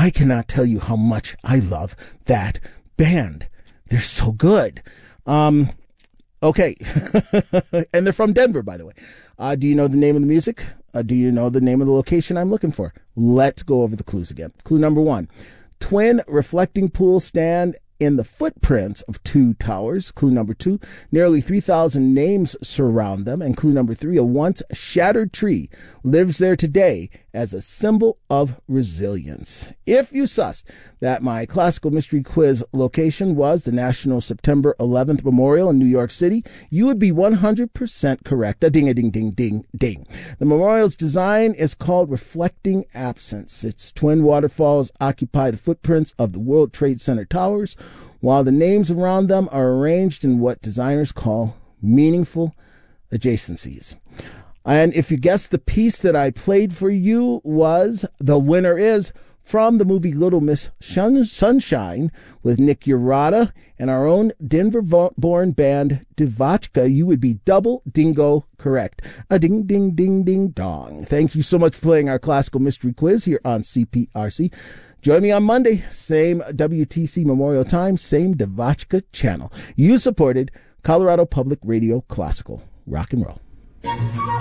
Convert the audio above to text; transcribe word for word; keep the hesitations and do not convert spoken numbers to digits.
I cannot tell you how much I love that band. They're so good. Um, okay. And they're from Denver, by the way. Uh, do you know the name of the music? Uh, do you know the name of the location I'm looking for? Let's go over the clues again. Clue number one, twin reflecting pools stand in the footprints of two towers. Clue number two, nearly three thousand names surround them. And clue number three, a once shattered tree lives there today as a symbol of resilience. If you sussed that my classical mystery quiz location was the National September eleventh Memorial in New York City, you would be one hundred percent correct. A ding, a ding, ding, ding, ding. The memorial's design is called Reflecting Absence. Its twin waterfalls occupy the footprints of the World Trade Center towers, while the names around them are arranged in what designers call meaningful adjacencies. And if you guessed the piece that I played for you was, the winner is from the movie Little Miss Sunshine with Nick Urata and our own Denver-born band Devotchka, you would be double dingo correct. A ding, ding, ding, ding, dong. Thank you so much for playing our classical mystery quiz here on C P R C. Join me on Monday, same W T C Memorial Time, same Devotchka channel. You supported Colorado Public Radio Classical Rock and Roll.